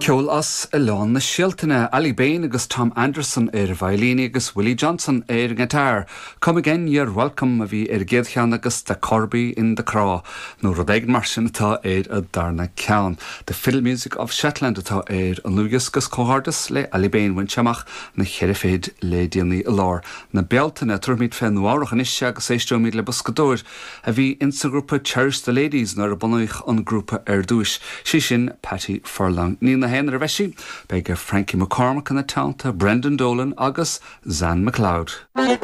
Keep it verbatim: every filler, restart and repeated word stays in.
Ceol as a lán na síaltaine Ali Bain agus Tom Anderson ar violín agus Willie Johnson ar guitar. Come again, you're welcome a bhí ar géadcheann agus de Corby in the Craw. nó rodéig mar sin atá ar a darna ceann. The Fiddle Music of Shetland atá ar an lugus gus cóhardas le Ali Bain winseamach na cheiriféid le déanaí a lár. Na bealtaine turmid féin nuárach an isise agus éisteomid le buscadóir a bhí insagrúpa Cherish the Ladies nar a bunaich an grúpa ar dúis. Sí sin Patty Furlong. Ní na hen ar bheisi, beige Frankie McCormack in the townta, Brendan Dolan agus Zan MacLeod.